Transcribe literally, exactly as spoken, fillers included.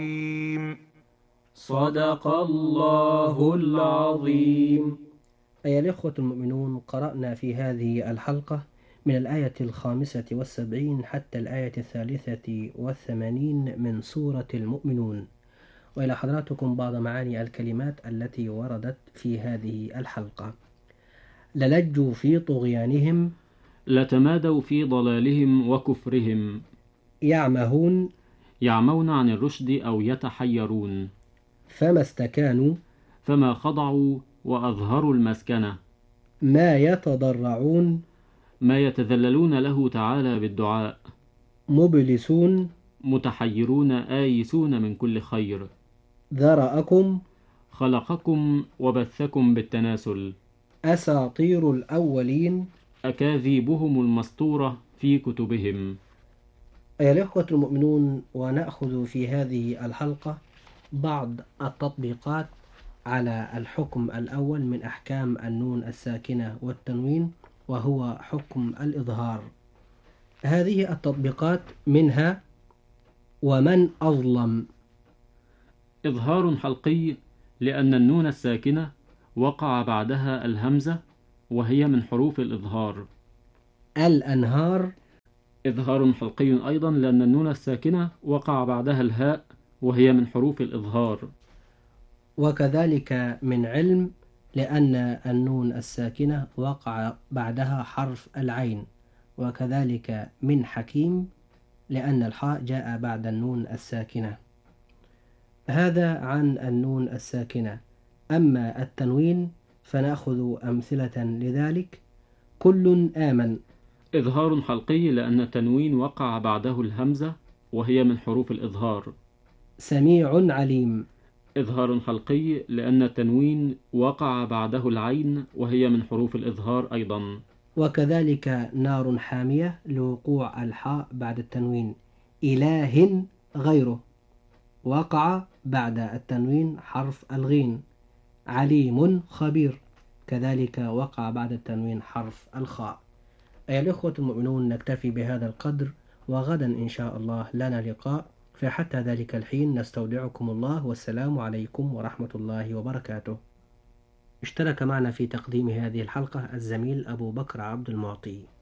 صدق الله العظيم. أيها الإخوة المؤمنون، قرأنا في هذه الحلقة من الآية الخامسة والسبعين حتى الآية الثالثة والثمانين من سورة المؤمنون، وإلى حضراتكم بعض معاني الكلمات التي وردت في هذه الحلقة. للجوا في طغيانهم، لتمادوا في ضلالهم وكفرهم، يعمهون، يعمون عن الرشد أو يتحيرون، فما استكانوا، فما خضعوا وأظهروا المسكنة، ما يتضرعون، ما يتذللون له تعالى بالدعاء، مبلسون، متحيرون آيسون من كل خير، ذرأكم، خلقكم وبثكم بالتناسل، أساطير الأولين، أكاذيبهم المسطورة في كتبهم. أيها الإخوة المؤمنون، ونأخذ في هذه الحلقة بعض التطبيقات على الحكم الأول من أحكام النون الساكنة والتنوين، وهو حكم الإظهار. هذه التطبيقات منها: ومن أظلم. إظهار حلقي لأن النون الساكنة وقع بعدها الهمزة وهي من حروف الإظهار. الأنهار. إظهار حلقي أيضا لأن النون الساكنة وقع بعدها الهاء وهي من حروف الإظهار. وكذلك من علم لأن النون الساكنة وقع بعدها حرف العين. وكذلك من حكيم لأن الحاء جاء بعد النون الساكنة. هذا عن النون الساكنة. أما التنوين فنأخذ أمثلة لذلك: كل آمن. إظهار حلقي لأن التنوين وقع بعده الهمزة وهي من حروف الإظهار. سميع عليم. إظهار حلقي لأن التنوين وقع بعده العين وهي من حروف الإظهار أيضا. وكذلك نار حامية لوقوع الحاء بعد التنوين. إله غيره، وقع بعد التنوين حرف الغين. عليم خبير، كذلك وقع بعد التنوين حرف الخاء. أيها الإخوة المؤمنون، نكتفي بهذا القدر، وغدا إن شاء الله لنا لقاء، فحتى ذلك الحين نستودعكم الله، والسلام عليكم ورحمة الله وبركاته. اشترك معنا في تقديم هذه الحلقة الزميل أبو بكر عبد المعطي.